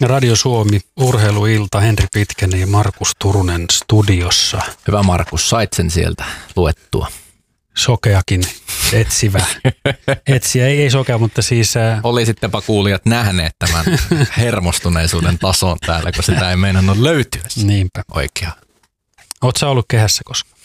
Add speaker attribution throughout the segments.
Speaker 1: Radio Suomi, urheiluilta, Henri Pitkänen ja Markus Turunen studiossa.
Speaker 2: Hyvä Markus, sait sen sieltä luettua.
Speaker 1: Sokeakin, etsivä. Etsiä, ei sokea, mutta siis...
Speaker 2: Olisittepa kuulijat nähneet tämän hermostuneisuuden tason täällä, kun sitä ei meinannut löytyä.
Speaker 1: Niinpä.
Speaker 2: Oikea.
Speaker 1: Ootko sä ollut kehässä koskaan?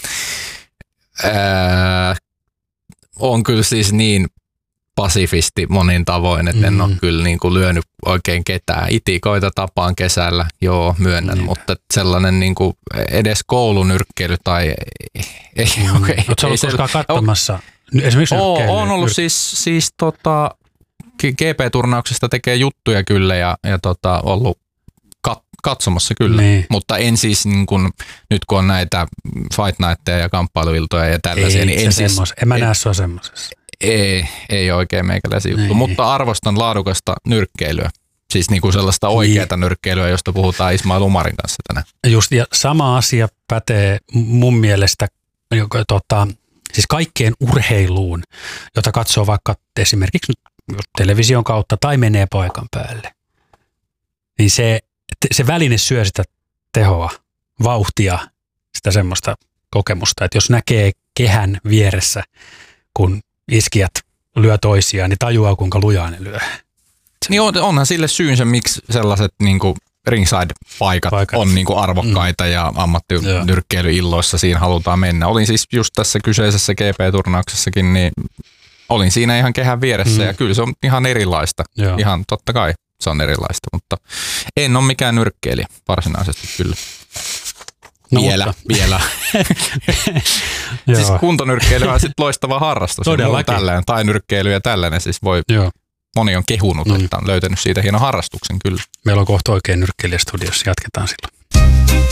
Speaker 2: On kyllä siis niin pasifisti monin tavoin, että en ole kyllä niin kuin lyönyt oikein ketään. Itikoita tapaan kesällä, joo, myönnän, mutta sellainen niin kuin edes koulunyrkkeily tai ei oikein.
Speaker 1: Oletko ollut koskaan katsomassa esimerkiksi nyrkkeilyä?
Speaker 2: Olen ollut siis GP-turnauksesta tekee juttuja kyllä ja ollut katsomassa kyllä, niin. Mutta en siis niin kuin, nyt kun on näitä fight nightteja ja kamppailuiltoja ja tällaisia, niin
Speaker 1: en mä näe sua semmoisessa.
Speaker 2: Ei oikein meikäläisiä juttu, mutta arvostan laadukasta nyrkkeilyä. Siis niinku sellaista oikeaa nyrkkeilyä, josta puhutaan Ismail Umarin kanssa tänään.
Speaker 1: Just, ja sama asia pätee mun mielestä siis kaikkeen urheiluun, jota katsoo vaikka esimerkiksi television kautta tai menee paikan päälle. Niin se väline syö sitä tehoa, vauhtia, sitä semmoista kokemusta, että jos näkee kehän vieressä, kun iskijät lyö toisiaan, niin tajuaa, kuinka lujaa ne lyö.
Speaker 2: Niin onhan sille syynsä, miksi sellaiset niinku ringside-paikat on niinku arvokkaita ja ammattinyrkkeilyilloissa siinä halutaan mennä. Olin siis just tässä kyseisessä GP-turnauksessakin, niin olin siinä ihan kehän vieressä ja kyllä se on ihan erilaista. Joo. Ihan totta kai se on erilaista, mutta en ole mikään nyrkkeilijä varsinaisesti kyllä. No, vielä. Siis kuntonyrkkeily on sitten loistava harrastus. Todellakin. Tai nyrkkeily ja tällainen. Siis moni on kehunut, että on löytänyt siitä hienon harrastuksen kyllä.
Speaker 1: Meillä on kohta oikein nyrkkeilijästudiossa. Jatketaan silloin.